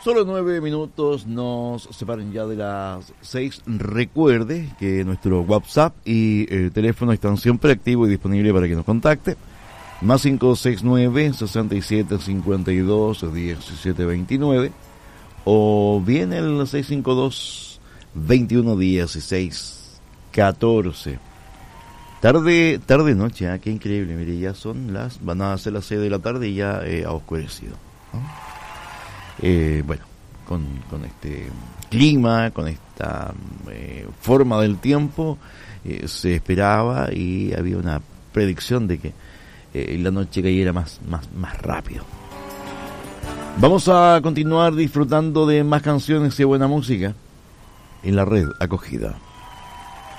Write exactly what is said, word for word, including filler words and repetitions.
Solo nueve minutos nos separan ya de las seis. Recuerde que nuestro WhatsApp y eh, teléfono están siempre activos y disponibles para que nos contacte. Más cinco seis nueve, sesenta y siete, cincuenta y dos, diecisiete veintinueve. O bien el seis cinco dos, veintiuno dieciséis catorce. Tarde, tarde noche, ¿eh? Qué increíble. Mire, ya son las, van a ser las seis de la tarde y ya eh, ha oscurecido, ¿no? Eh, bueno, con, con este clima, con esta eh, forma del tiempo, eh, se esperaba y había una predicción de que eh, la noche cayera más, más, más rápido. Vamos a continuar disfrutando de más canciones y buena música en la red acogida.